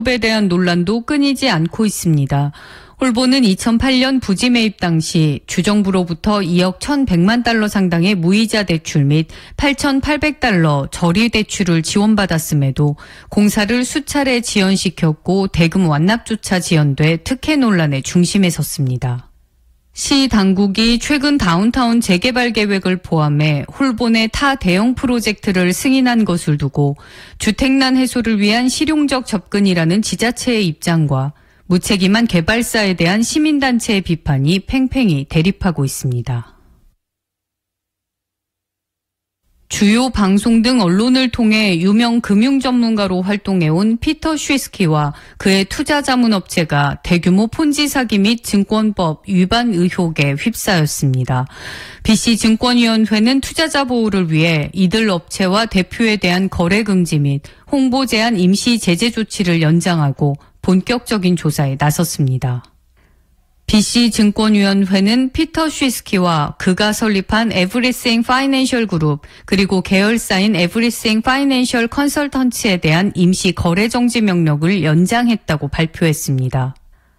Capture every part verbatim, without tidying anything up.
에 대한 논란도 끊이지 않고 있습니다. 홀보는 이천팔 년 부지 매입 당시 주정부로부터 이억 천백만 달러 상당의 무이자 대출 및 팔천팔백 달러 저리 대출을 지원받았음에도 공사를 수차례 지연시켰고 대금 완납조차 지연돼 특혜 논란의 중심에 섰습니다. 시 당국이 최근 다운타운 재개발 계획을 포함해 홀본의 타 대형 프로젝트를 승인한 것을 두고 주택난 해소를 위한 실용적 접근이라는 지자체의 입장과 무책임한 개발사에 대한 시민단체의 비판이 팽팽히 대립하고 있습니다. 주요 방송 등 언론을 통해 유명 금융 전문가로 활동해온 피터 쉬스키와 그의 투자자문업체가 대규모 폰지 사기 및 증권법 위반 의혹에 휩싸였습니다. 비씨증권위원회는 투자자 보호를 위해 이들 업체와 대표에 대한 거래 금지 및 홍보 제한 임시 제재 조치를 연장하고 본격적인 조사에 나섰습니다. 비씨증권위원회는 피터 쉬스키와 그가 설립한 에브리싱 파이낸셜 그룹 그리고 계열사인 에브리싱 파이낸셜 컨설턴츠에 대한 임시 거래 정지 명령을 연장했다고 발표했습니다.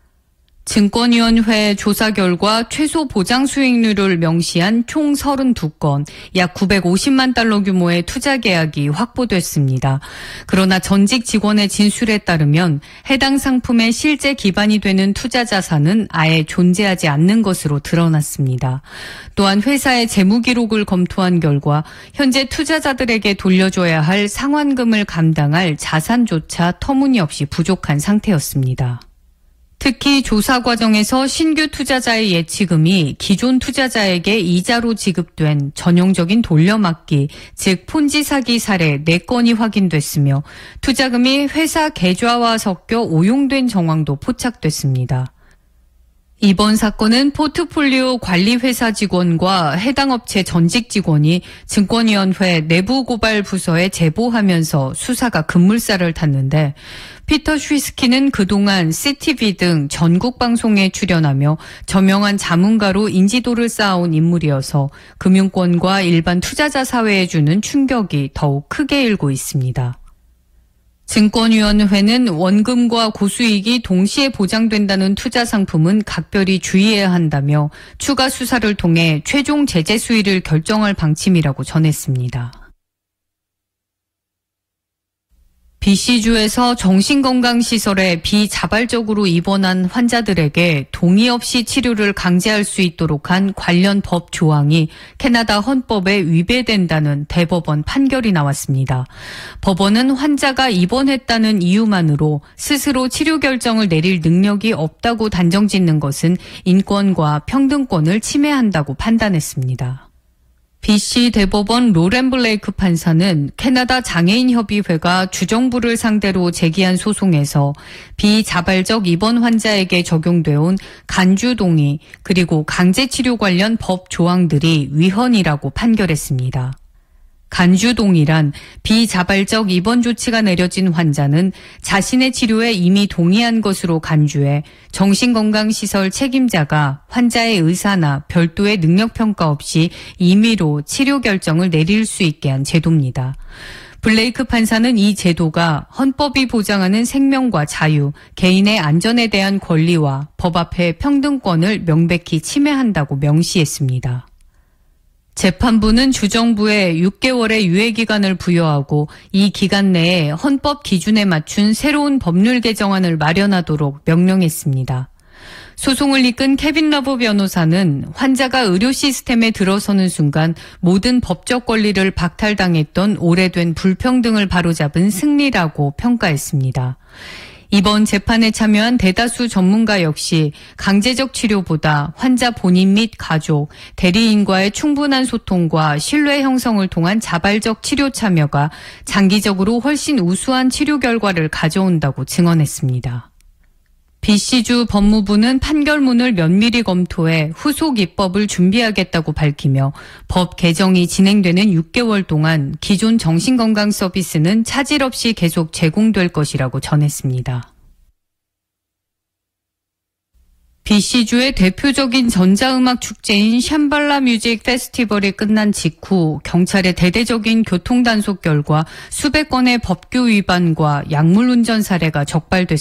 증권위원회 조사 결과 최소 보장 수익률을 명시한 총 삼십이 건, 약 구백오십만 달러 규모의 투자 계약이 확보됐습니다. 그러나 전직 직원의 진술에 따르면 해당 상품의 실제 기반이 되는 투자 자산은 아예 존재하지 않는 것으로 드러났습니다. 또한 회사의 재무 기록을 검토한 결과 현재 투자자들에게 돌려줘야 할 상환금을 감당할 자산조차 터무니없이 부족한 상태였습니다. 특히 조사 과정에서 신규 투자자의 예치금이 기존 투자자에게 이자로 지급된 전형적인 돌려막기, 즉 폰지 사기 사례 네 건이 확인됐으며 투자금이 회사 계좌와 섞여 오용된 정황도 포착됐습니다. 이번 사건은 포트폴리오 관리회사 직원과 해당 업체 전직 직원이 증권위원회 내부고발 부서에 제보하면서 수사가 급물살을 탔는데 피터 쉬스키는 그동안 씨티비 등 전국 방송에 출연하며 저명한 자문가로 인지도를 쌓아온 인물이어서 금융권과 일반 투자자 사회에 주는 충격이 더욱 크게 일고 있습니다. 증권위원회는 원금과 고수익이 동시에 보장된다는 투자 상품은 각별히 주의해야 한다며 추가 수사를 통해 최종 제재 수위를 결정할 방침이라고 전했습니다. 비씨주에서 정신건강시설에 비자발적으로 입원한 환자들에게 동의 없이 치료를 강제할 수 있도록 한 관련 법 조항이 캐나다 헌법에 위배된다는 대법원 판결이 나왔습니다. 법원은 환자가 입원했다는 이유만으로 스스로 치료 결정을 내릴 능력이 없다고 단정짓는 것은 인권과 평등권을 침해한다고 판단했습니다. 비씨 대법원 로렌 블레이크 판사는 캐나다 장애인협의회가 주정부를 상대로 제기한 소송에서 비자발적 입원 환자에게 적용되어온 간주동의 그리고 강제치료 관련 법 조항들이 위헌이라고 판결했습니다. 간주동의란 비자발적 입원 조치가 내려진 환자는 자신의 치료에 이미 동의한 것으로 간주해 정신건강시설 책임자가 환자의 의사나 별도의 능력평가 없이 임의로 치료 결정을 내릴 수 있게 한 제도입니다. 블레이크 판사는 이 제도가 헌법이 보장하는 생명과 자유, 개인의 안전에 대한 권리와 법 앞의 평등권을 명백히 침해한다고 명시했습니다. 재판부는 주정부에 육 개월의 유예기간을 부여하고 이 기간 내에 헌법 기준에 맞춘 새로운 법률 개정안을 마련하도록 명령했습니다. 소송을 이끈 케빈 러브 변호사는 환자가 의료 시스템에 들어서는 순간 모든 법적 권리를 박탈당했던 오래된 불평등을 바로잡은 승리라고 평가했습니다. 이번 재판에 참여한 대다수 전문가 역시 강제적 치료보다 환자 본인 및 가족, 대리인과의 충분한 소통과 신뢰 형성을 통한 자발적 치료 참여가 장기적으로 훨씬 우수한 치료 결과를 가져온다고 증언했습니다. 비씨주 법무부는 판결문을 면밀히 검토해 후속 입법을 준비하겠다고 밝히며 법 개정이 진행되는 육 개월 동안 기존 정신건강 서비스는 차질 없이 계속 제공될 것이라고 전했습니다. 비씨주의 대표적인 전자음악 축제인 샴발라 뮤직 페스티벌이 끝난 직후 경찰의 대대적인 교통단속 결과 수백 건의 법규 위반과 약물 운전 사례가 적발됐습니다.